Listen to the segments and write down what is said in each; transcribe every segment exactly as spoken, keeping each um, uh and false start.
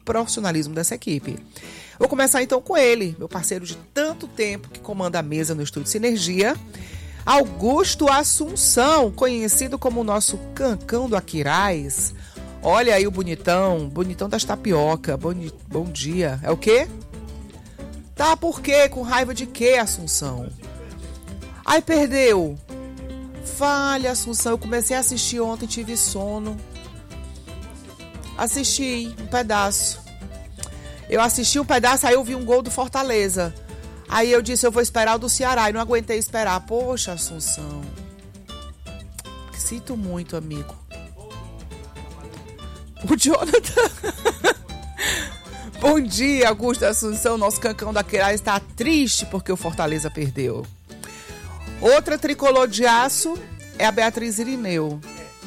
profissionalismo dessa equipe. Vou começar então com ele, meu parceiro de tanto tempo que comanda a mesa no Estúdio Sinergia, Augusto Assunção, conhecido como o nosso Cancão do Aquiraz. Olha aí o bonitão, bonitão das tapioca. Boni, bom dia. É o quê? Tá, por quê? Com raiva de quê, Assunção? Ai, perdeu. Fale, Assunção, eu comecei a assistir ontem, tive sono. Assisti um pedaço. Eu assisti um pedaço, aí eu vi um gol do Fortaleza. Aí eu disse, eu vou esperar o do Ceará. E não aguentei esperar. Poxa, Assunção. Sinto muito, amigo. O Jonathan. Bom dia, Augusto Assunção. Nosso Cancão da Queiroz está triste porque o Fortaleza perdeu. Outra tricolor de aço é a Beatriz Irineu.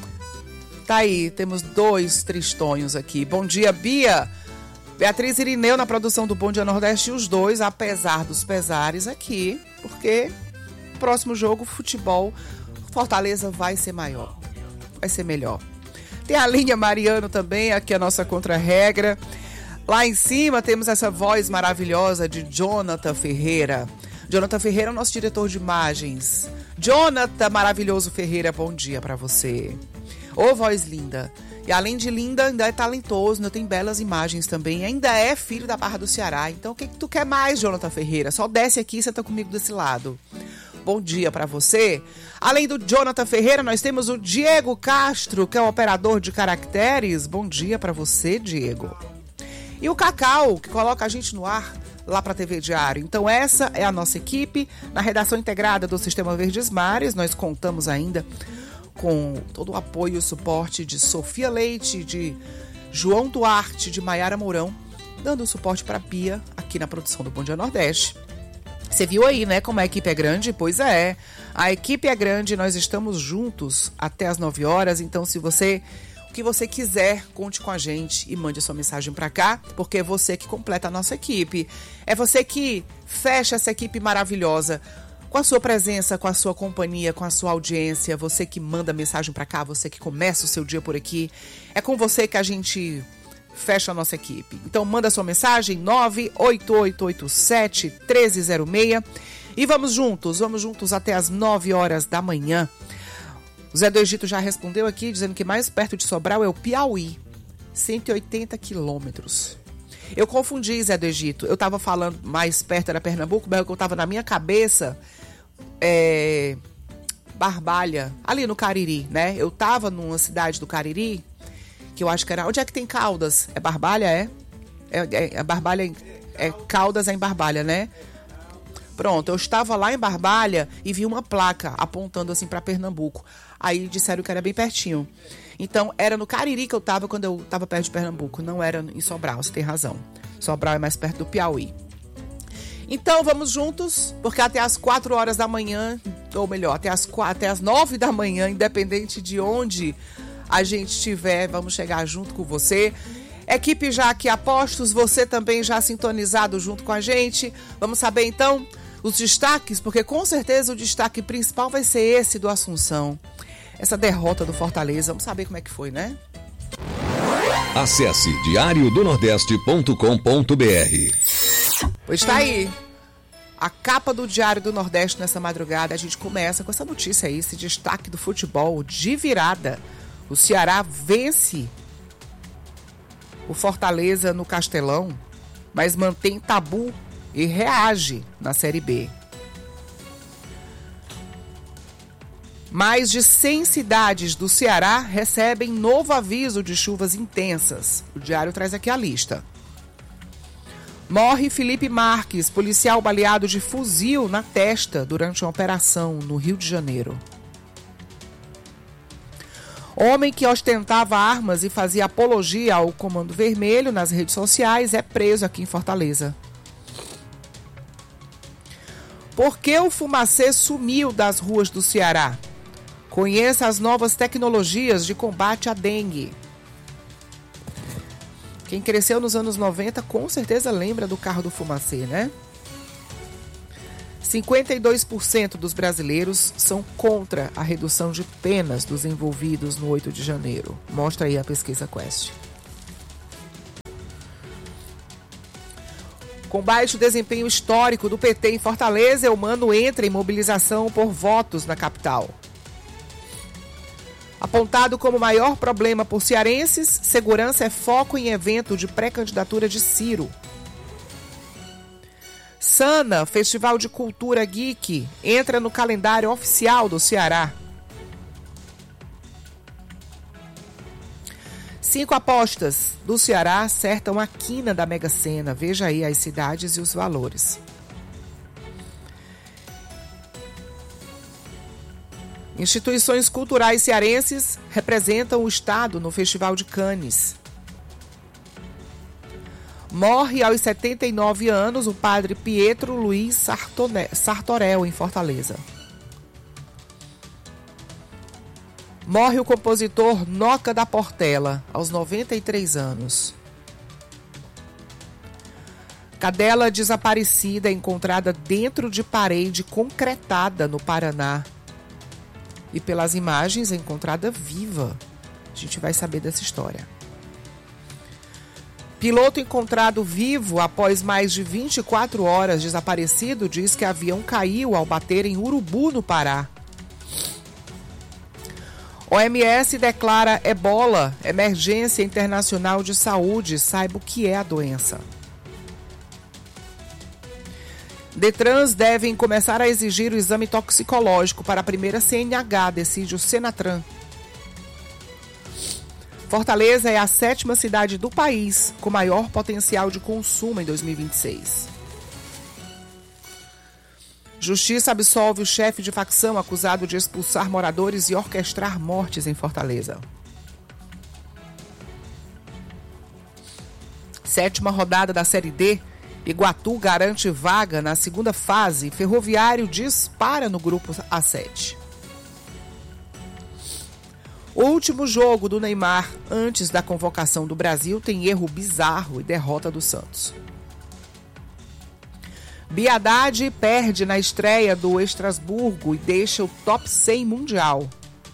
Tá aí, temos dois tristonhos aqui. Bom dia, Bia. Beatriz Irineu na produção do Bom Dia Nordeste e os dois, apesar dos pesares aqui, porque o próximo jogo, futebol, Fortaleza vai ser maior, vai ser melhor. Tem a linha Mariano também, aqui a nossa contra-regra. Lá em cima temos essa voz maravilhosa de Jonathan Ferreira. Jonathan Ferreira é o nosso diretor de imagens. Jonathan maravilhoso Ferreira, bom dia pra você. Ô, voz linda. E além de linda, ainda é talentoso, ainda tem belas imagens também. Ainda é filho da Barra do Ceará. Então, o que, que tu quer mais, Jonathan Ferreira? Só desce aqui e senta comigo desse lado. Bom dia pra você. Além do Jonathan Ferreira, nós temos o Diego Castro, que é o operador de caracteres. Bom dia pra você, Diego. E o Cacau, que coloca a gente no ar lá pra T V Diário. Então, essa é a nossa equipe. Na redação integrada do Sistema Verdes Mares, nós contamos ainda com todo o apoio e o suporte de Sofia Leite, de João Duarte, de Maiara Mourão, dando suporte para a Bia aqui na produção do Bom Dia Nordeste. Você viu aí, né, como a equipe é grande? Pois é, a equipe é grande, nós estamos juntos até as nove horas, então se você, o que você quiser, conte com a gente e mande a sua mensagem para cá, porque é você que completa a nossa equipe, é você que fecha essa equipe maravilhosa, com a sua presença, com a sua companhia, com a sua audiência, você que manda mensagem para cá, você que começa o seu dia por aqui, é com você que a gente fecha a nossa equipe. Então manda sua mensagem nove oito oito oito sete um três zero seis e vamos juntos, vamos juntos até as nove horas da manhã. O Zé do Egito já respondeu aqui, dizendo que mais perto de Sobral é o Piauí, cento e oitenta quilômetros. Eu confundi, Zé do Egito, eu tava falando mais perto era Pernambuco, mas eu tava na minha cabeça é, Barbalha, ali no Cariri, né? Eu tava numa cidade do Cariri, que eu acho que era... Onde é que tem Caldas? É Barbalha, é? É, é, é Barbalha, é Caldas é em Barbalha, né? Pronto, eu estava lá em Barbalha e vi uma placa apontando assim para Pernambuco. Aí disseram que era bem pertinho. Então, era no Cariri que eu tava quando eu tava perto de Pernambuco. Não era em Sobral, você tem razão. Sobral é mais perto do Piauí. Então, vamos juntos, porque até as quatro horas da manhã, ou melhor, até as, quatro, até as nove da manhã, independente de onde a gente estiver, vamos chegar junto com você. Equipe já aqui a postos, você também já sintonizado junto com a gente. Vamos saber, então, os destaques, porque com certeza o destaque principal vai ser esse do Assunção. Essa derrota do Fortaleza, vamos saber como é que foi, né? Acesse diário do nordeste ponto com ponto b r. Pois está aí, a capa do Diário do Nordeste nessa madrugada. A gente começa com essa notícia aí, esse destaque do futebol de virada. O Ceará vence o Fortaleza no Castelão, mas mantém tabu e reage na Série B. Mais de cem cidades do Ceará recebem novo aviso de chuvas intensas. O Diário traz aqui a lista. Morre Felipe Marques, policial baleado de fuzil na testa durante uma operação no Rio de Janeiro. Homem que ostentava armas e fazia apologia ao Comando Vermelho nas redes sociais é preso aqui em Fortaleza. Por que o fumacê sumiu das ruas do Ceará? Conheça as novas tecnologias de combate à dengue. Quem cresceu nos anos noventa com certeza lembra do carro do fumacê, né? cinquenta e dois por cento dos brasileiros são contra a redução de penas dos envolvidos no oito de janeiro. Mostra aí a pesquisa Quest. Com baixo desempenho histórico do P T em Fortaleza, Eumano entra em mobilização por votos na capital. Apontado como maior problema por cearenses, segurança é foco em evento de pré-candidatura de Ciro. Sana, Festival de Cultura Geek, entra no calendário oficial do Ceará. Cinco apostas do Ceará acertam a quina da Mega Sena. Veja aí as cidades e os valores. Instituições culturais cearenses representam o Estado no Festival de Cannes. Morre aos setenta e nove anos o padre Pietro Luiz Sartorel, em Fortaleza. Morre o compositor Noca da Portela, aos noventa e três anos. Cadela desaparecida encontrada dentro de parede concretada no Paraná. E pelas imagens é encontrada viva. A gente vai saber dessa história. Piloto encontrado vivo após mais de vinte e quatro horas desaparecido diz que avião caiu ao bater em Urubu, no Pará. O M S declara Ebola, emergência internacional de saúde. Saiba o que é a doença. Detrans devem começar a exigir o exame toxicológico para a primeira C N H, decide o Senatran. Fortaleza é a sétima cidade do país com maior potencial de consumo em dois mil e vinte e seis. Justiça absolve o chefe de facção acusado de expulsar moradores e orquestrar mortes em Fortaleza. Sétima rodada da Série D, Iguatu garante vaga na segunda fase. Ferroviário dispara no grupo A sete. O último jogo do Neymar antes da convocação do Brasil tem erro bizarro e derrota do Santos. Biadade perde na estreia do Estrasburgo e deixa o top cem mundial.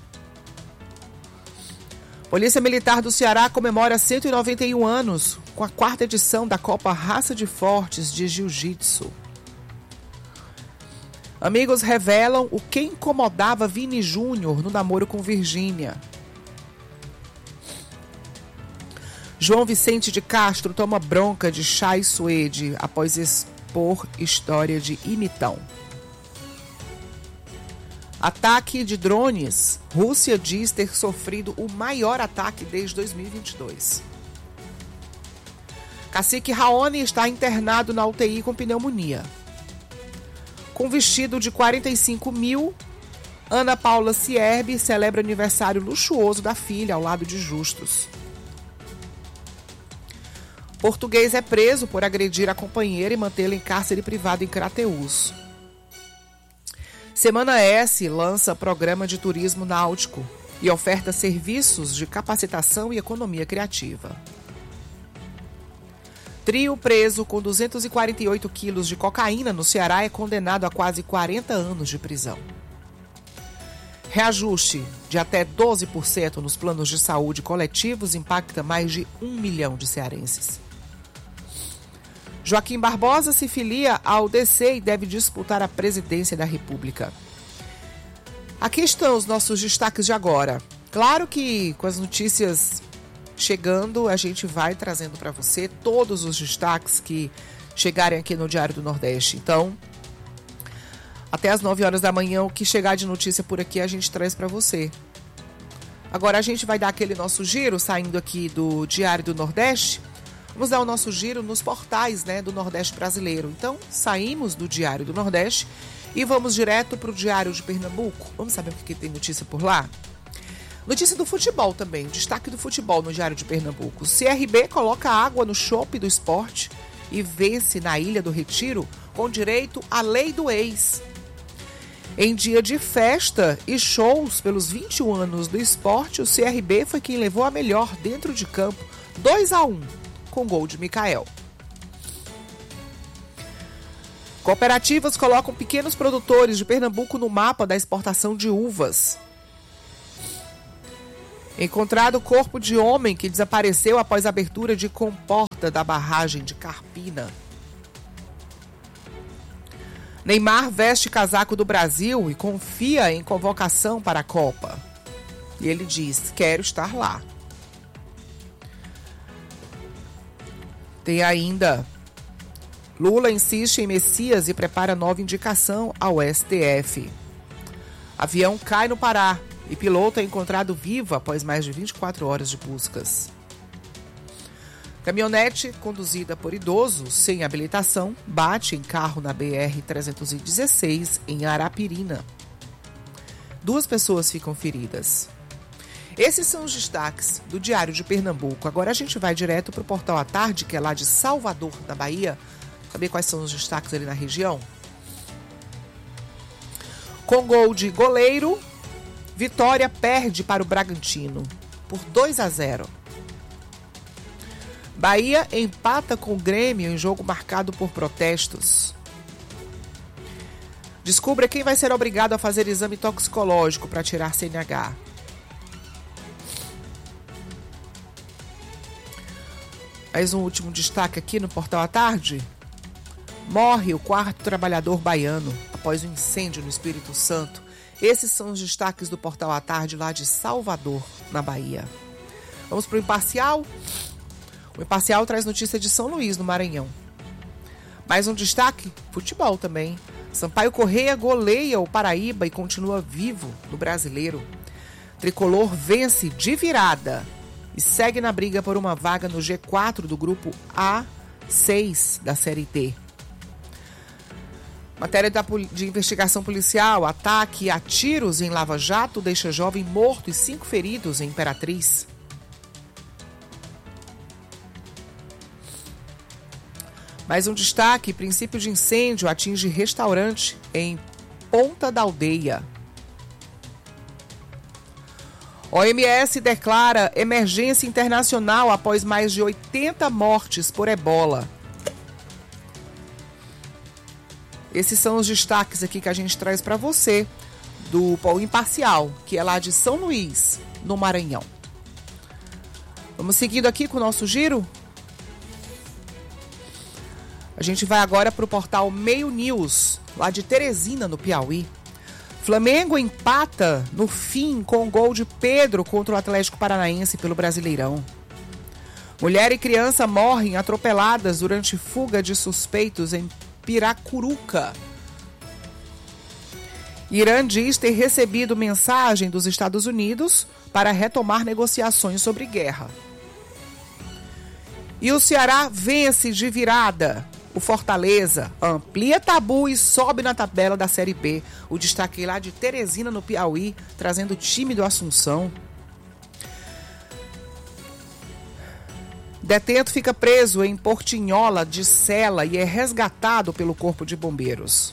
Polícia Militar do Ceará comemora cento e noventa e um anos com a quarta edição da Copa Raça de Fortes de Jiu-Jitsu. Amigos revelam o que incomodava Vini Júnior no namoro com Virgínia. João Vicente de Castro toma bronca de Chay Suede após expor história de imitão. Ataque de drones. Rússia diz ter sofrido o maior ataque desde dois mil e vinte e dois. Cacique Raoni está internado na U T I com pneumonia. Com vestido de quarenta e cinco mil, Ana Paula Cierbi celebra aniversário luxuoso da filha ao lado de Justus. Português é preso por agredir a companheira e mantê-la em cárcere privado em Crateús. Semana S lança programa de turismo náutico e oferta serviços de capacitação e economia criativa. Trio preso com duzentos e quarenta e oito quilos de cocaína no Ceará é condenado a quase quarenta anos de prisão. Reajuste de até doze por cento nos planos de saúde coletivos impacta mais de um milhão de cearenses. Joaquim Barbosa se filia ao D C e deve disputar a presidência da República. Aqui estão os nossos destaques de agora. Claro que com as notícias chegando, a gente vai trazendo para você todos os destaques que chegarem aqui no Diário do Nordeste. Então, até às nove horas da manhã, o que chegar de notícia por aqui, a gente traz para você. Agora a gente vai dar aquele nosso giro, saindo aqui do Diário do Nordeste. Vamos dar o nosso giro nos portais, né, do Nordeste brasileiro. Então, saímos do Diário do Nordeste e vamos direto para o Diário de Pernambuco. Vamos saber o que tem notícia por lá? Notícia do futebol também, destaque do futebol no Diário de Pernambuco. C R B coloca água no chope do esporte e vence na Ilha do Retiro com direito à lei do ex. Em dia de festa e shows pelos vinte e um anos do esporte, o C R B foi quem levou a melhor dentro de campo, dois a um, com gol de Micael. Cooperativas colocam pequenos produtores de Pernambuco no mapa da exportação de uvas. Encontrado o corpo de homem que desapareceu após a abertura de comporta da barragem de Carpina. Neymar veste casaco do Brasil e confia em convocação para a Copa. E ele diz, quero estar lá. Tem ainda, Lula insiste em Messias e prepara nova indicação ao S T F. Avião cai no Pará e piloto é encontrado vivo após mais de vinte e quatro horas de buscas. Caminhonete conduzida por idoso sem habilitação bate em carro na B R trezentos e dezesseis em Arapirina. Duas pessoas ficam feridas. Esses são os destaques do Diário de Pernambuco. Agora a gente vai direto para o Portal à Tarde, que é lá de Salvador, na Bahia. Saber quais são os destaques ali na região? Com gol de goleiro, Vitória perde para o Bragantino por dois a zero. Bahia empata com o Grêmio em jogo marcado por protestos. Descubra quem vai ser obrigado a fazer exame toxicológico para tirar C N H. Mais um último destaque aqui no Portal à Tarde. Morre o quarto trabalhador baiano após um incêndio no Espírito Santo. Esses são os destaques do Portal à Tarde lá de Salvador, na Bahia. Vamos para o Imparcial. O Imparcial traz notícia de São Luís, no Maranhão. Mais um destaque, futebol também. Sampaio Corrêa goleia o Paraíba e continua vivo no Brasileiro. Tricolor vence de virada e segue na briga por uma vaga no G quatro do grupo A seis da Série D. Matéria da, de investigação policial, ataque a tiros em Lava Jato deixa jovem morto e cinco feridos em Imperatriz. Mais um destaque, princípio de incêndio atinge restaurante em Ponta da Aldeia. O M S declara emergência internacional após mais de oitenta mortes por ebola. Esses são os destaques aqui que a gente traz para você do Polo Imparcial, que é lá de São Luís, no Maranhão. Vamos seguindo aqui com o nosso giro? A gente vai agora para o portal Meio News, lá de Teresina, no Piauí. Flamengo empata no fim com o gol de Pedro contra o Atlético Paranaense pelo Brasileirão. Mulher e criança morrem atropeladas durante fuga de suspeitos em Piracuruca. Irã diz ter recebido mensagem dos Estados Unidos para retomar negociações sobre guerra. E o Ceará vence de virada. O Fortaleza amplia tabu e sobe na tabela da Série B. O destaque lá de Teresina, no Piauí, trazendo o time do Assunção. Detento fica preso em Portinhola de cela e é resgatado pelo Corpo de Bombeiros.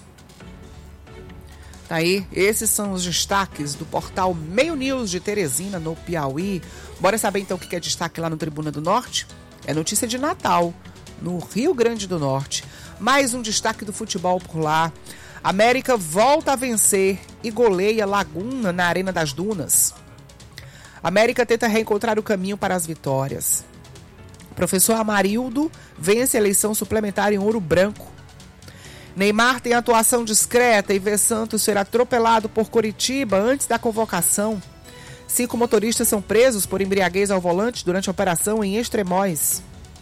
Tá aí, esses são os destaques do portal Meio News de Teresina, no Piauí. Bora saber então o que é destaque lá no Tribuna do Norte? É notícia de Natal, no Rio Grande do Norte. Mais um destaque do futebol por lá. América volta a vencer e goleia Laguna na Arena das Dunas. América tenta reencontrar o caminho para as vitórias. Professor Amarildo vence a eleição suplementar em Ouro Branco. Neymar tem atuação discreta e vê Santos ser atropelado por Coritiba antes da convocação. Cinco motoristas são presos por embriaguez ao volante durante a operação em Extremóis.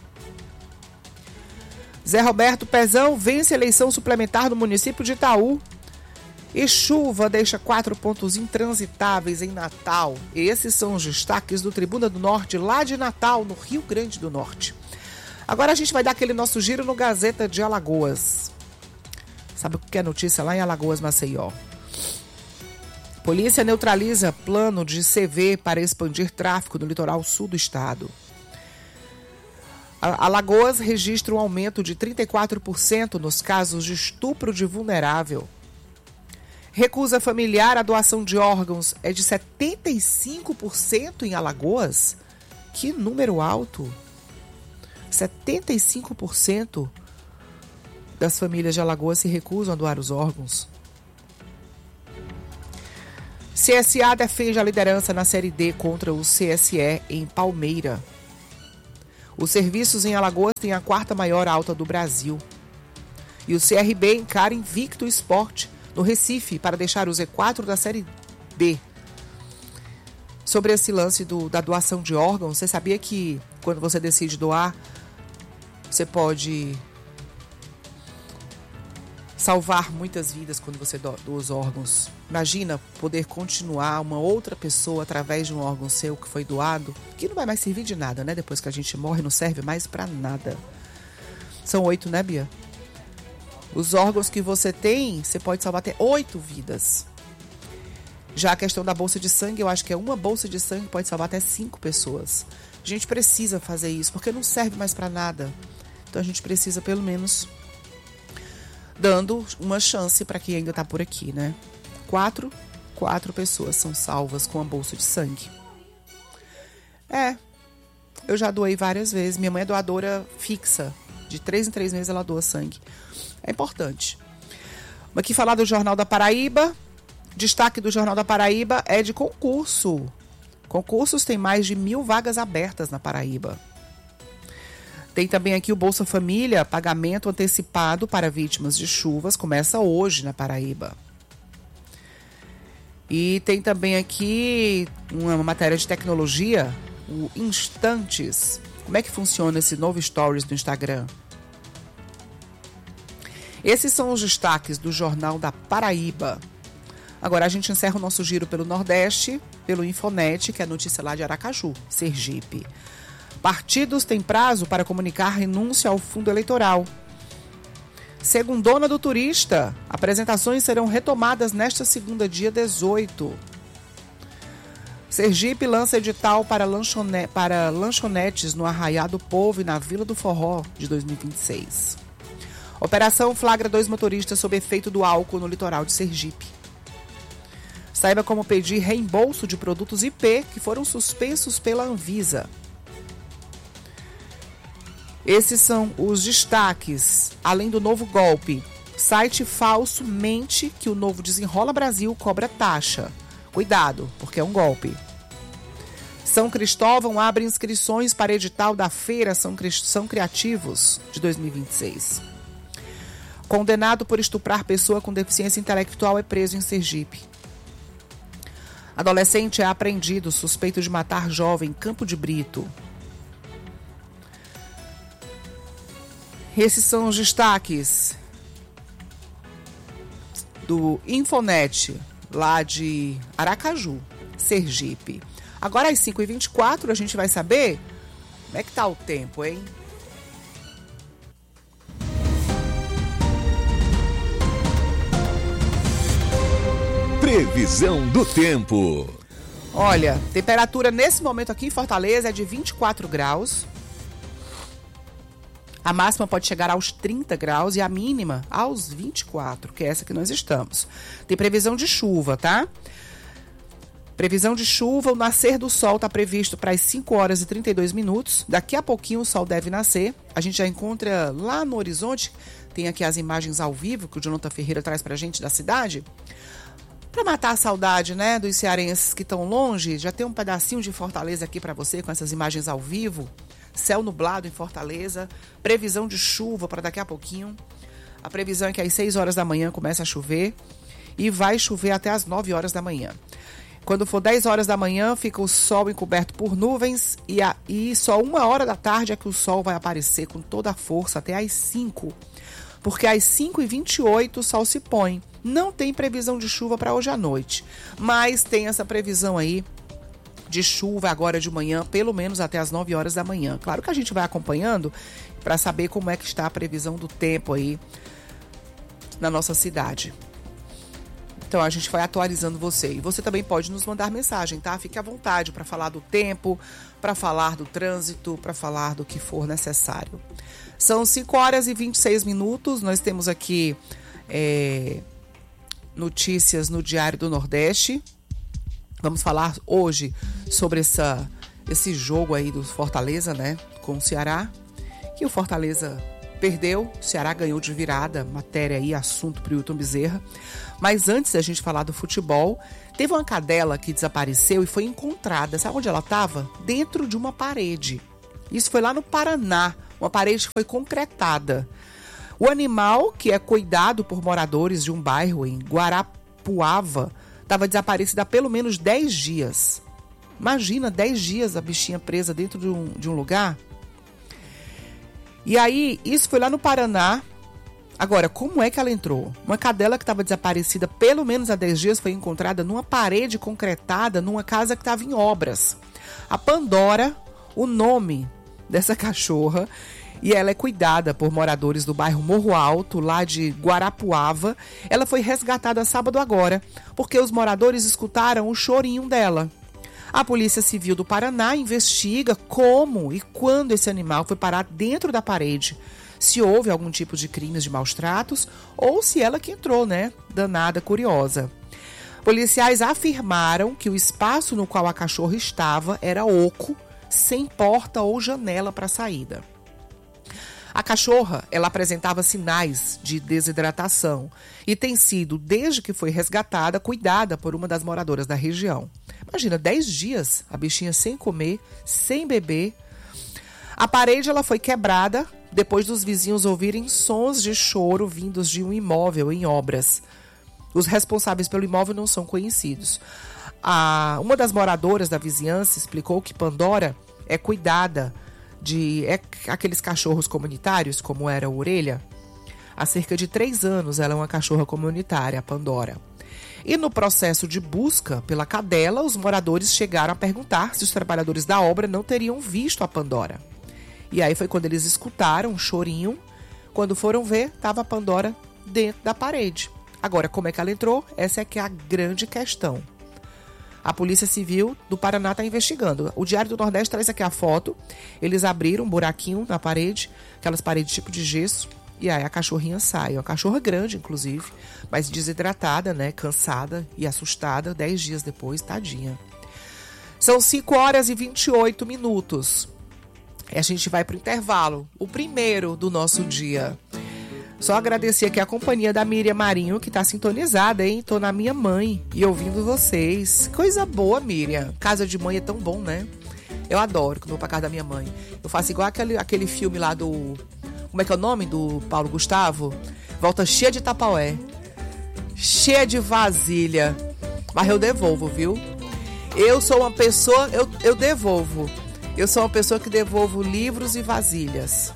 Zé Roberto Pezão vence a eleição suplementar no município de Itaú. E chuva deixa quatro pontos intransitáveis em Natal. Esses são os destaques do Tribuna do Norte, lá de Natal, no Rio Grande do Norte. Agora a gente vai dar aquele nosso giro no Gazeta de Alagoas. Sabe o que é notícia lá em Alagoas, Maceió? Polícia neutraliza plano de C V para expandir tráfico no litoral sul do estado. Alagoas registra um aumento de trinta e quatro por cento nos casos de estupro de vulnerável. Recusa familiar à doação de órgãos é de setenta e cinco por cento em Alagoas? Que número alto! setenta e cinco por cento das famílias de Alagoas se recusam a doar os órgãos. C S A defende a liderança na Série D contra o C S E em Palmeira. Os serviços em Alagoas têm a quarta maior alta do Brasil. E o C R B encara invicto o Sport no Recife para deixar o Z quatro da Série B. Sobre esse lance do, da doação de órgãos, você sabia que quando você decide doar, você pode salvar muitas vidas quando você doa os órgãos? Imagina poder continuar uma outra pessoa através de um órgão seu que foi doado, que não vai mais servir de nada, né? Depois que a gente morre, não serve mais pra nada. São oito, né, Bia? Os órgãos que você tem, você pode salvar até oito vidas. Já a questão da bolsa de sangue, eu acho que é uma bolsa de sangue pode salvar até cinco pessoas. A gente precisa fazer isso, porque não serve mais pra nada. Então a gente precisa, pelo menos, dando uma chance para quem ainda está por aqui, né? Quatro, quatro pessoas são salvas com a bolsa de sangue. É, eu já doei várias vezes. Minha mãe é doadora fixa. De três em três meses ela doa sangue. É importante. Aqui falar do Jornal da Paraíba. Destaque do Jornal da Paraíba é de concurso. Concursos tem mais de mil vagas abertas na Paraíba. Tem também aqui o Bolsa Família, pagamento antecipado para vítimas de chuvas, começa hoje na Paraíba. E tem também aqui uma matéria de tecnologia, o Instantes. Como é que funciona esse novo Stories do Instagram? Esses são os destaques do Jornal da Paraíba. Agora a gente encerra o nosso giro pelo Nordeste, pelo Infonet, que é a notícia lá de Aracaju, Sergipe. Partidos têm prazo para comunicar renúncia ao fundo eleitoral. Segundona do turista. Apresentações serão retomadas nesta segunda, dia dezoito. Sergipe lança edital para, lanchone... para lanchonetes no Arraiá do Povo e na Vila do Forró de dois mil e vinte e seis. Operação flagra dois motoristas sob efeito do álcool no litoral de Sergipe. Saiba como pedir reembolso de produtos I P que foram suspensos pela Anvisa. Esses são os destaques. Além do novo golpe, site falso mente que o novo Desenrola Brasil cobra taxa. Cuidado, porque é um golpe. São Cristóvão abre inscrições para edital da Feira São, Cri... São Criativos de dois mil e vinte e seis. Condenado por estuprar pessoa com deficiência intelectual é preso em Sergipe. Adolescente é apreendido suspeito de matar jovem em Campo de Brito. Esses são os destaques do Infonet, lá de Aracaju, Sergipe. Agora às cinco e vinte e quatro a gente vai saber como é que tá o tempo, hein? Previsão do tempo. Olha, temperatura nesse momento aqui em Fortaleza é de vinte e quatro graus. A máxima pode chegar aos trinta graus e a mínima aos vinte e quatro, que é essa que nós estamos. Tem previsão de chuva, tá? Previsão de chuva, o nascer do sol está previsto para as cinco horas e trinta e dois minutos. Daqui a pouquinho o sol deve nascer. A gente já encontra lá no horizonte, tem aqui as imagens ao vivo que o Jonathan Ferreira traz para a gente da cidade. Para matar a saudade, né, dos cearenses que estão longe, já tem um pedacinho de Fortaleza aqui para você com essas imagens ao vivo. Céu nublado em Fortaleza, previsão de chuva para daqui a pouquinho. A previsão é que às seis horas da manhã começa a chover e vai chover até às nove horas da manhã. Quando for dez horas da manhã, fica o sol encoberto por nuvens e, a, e só uma hora da tarde é que o sol vai aparecer com toda a força até às cinco. Porque às cinco e vinte e oito o sol se põe. Não tem previsão de chuva para hoje à noite, mas tem essa previsão aí de chuva agora de manhã, pelo menos até as nove horas da manhã. Claro que a gente vai acompanhando para saber como é que está a previsão do tempo aí na nossa cidade. Então a gente vai atualizando você. E você também pode nos mandar mensagem, tá? Fique à vontade para falar do tempo, para falar do trânsito, para falar do que for necessário. São cinco horas e vinte e seis minutos. Nós temos aqui é, notícias no Diário do Nordeste. Vamos falar hoje sobre essa, esse jogo aí do Fortaleza, né, com o Ceará, que o Fortaleza perdeu, o Ceará ganhou de virada, matéria aí, assunto para o Hilton Bezerra. Mas antes da gente falar do futebol, teve uma cadela que desapareceu e foi encontrada. Sabe onde ela estava? Dentro de uma parede. Isso foi lá no Paraná, uma parede que foi concretada. O animal, que é cuidado por moradores de um bairro em Guarapuava, estava desaparecida há pelo menos dez dias. Imagina, dez dias a bichinha presa dentro de um, de um lugar. E aí, isso foi lá no Paraná. Agora, como é que ela entrou? Uma cadela que estava desaparecida pelo menos há dez dias foi encontrada numa parede concretada numa casa que estava em obras. A Pandora, o nome dessa cachorra, e ela é cuidada por moradores do bairro Morro Alto, lá de Guarapuava. Ela foi resgatada sábado agora, porque os moradores escutaram o chorinho dela. A Polícia Civil do Paraná investiga como e quando esse animal foi parar dentro da parede. Se houve algum tipo de crimes de maus tratos ou se ela que entrou, né? Danada, curiosa. Policiais afirmaram que o espaço no qual a cachorra estava era oco, sem porta ou janela para saída. A cachorra, ela apresentava sinais de desidratação e tem sido, desde que foi resgatada, cuidada por uma das moradoras da região. Imagina, dez dias, a bichinha sem comer, sem beber. A parede ela foi quebrada depois dos vizinhos ouvirem sons de choro vindos de um imóvel em obras. Os responsáveis pelo imóvel não são conhecidos. A, uma das moradoras da vizinhança explicou que Pandora é cuidada de é, aqueles cachorros comunitários, como era o Orelha. Há cerca de três anos ela é uma cachorra comunitária, a Pandora. E no processo de busca pela cadela, os moradores chegaram a perguntar se os trabalhadores da obra não teriam visto a Pandora. E aí foi quando eles escutaram um chorinho. Quando foram ver, estava a Pandora dentro da parede. Agora, como é que ela entrou? Essa é que é a grande questão. A Polícia Civil do Paraná está investigando. O Diário do Nordeste traz aqui a foto. Eles abriram um buraquinho na parede, aquelas paredes tipo de gesso, e aí a cachorrinha sai. Uma cachorra grande, inclusive, mas desidratada, né? Cansada e assustada, dez dias depois, tadinha. São cinco horas e vinte e oito minutos. E a gente vai para o intervalo, o primeiro do nosso dia. Só agradecer aqui a companhia da Miriam Marinho, que tá sintonizada, hein? Tô na minha mãe e ouvindo vocês. Coisa boa, Miriam. Casa de mãe é tão bom, né? Eu adoro quando vou pra casa da minha mãe. Eu faço igual aquele, aquele filme lá do... Como é que é o nome? Do Paulo Gustavo? Volta cheia de tapaué. Cheia de vasilha. Mas eu devolvo, viu? Eu sou uma pessoa... Eu, eu devolvo. Eu sou uma pessoa que devolvo livros e vasilhas.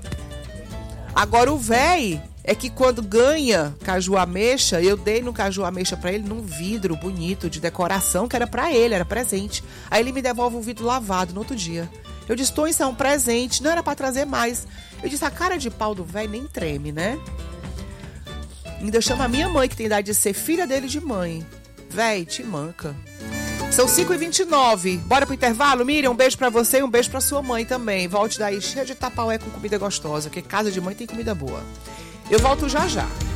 Agora o véi é que quando ganha caju ameixa, eu dei no caju ameixa pra ele num vidro bonito de decoração que era pra ele, era presente. Aí ele me devolve um vidro lavado no outro dia. Eu disse, tô, isso é um presente, não era pra trazer mais. Eu disse, a cara de pau do véi nem treme, né? Ainda chama a minha mãe, que tem idade de ser filha dele, de mãe. Véi, te manca. São cinco e vinte e nove. Bora pro intervalo? Miriam, um beijo pra você e um beijo pra sua mãe também. Volte daí cheia de tapaué com comida gostosa, porque casa de mãe tem comida boa. Eu volto já já.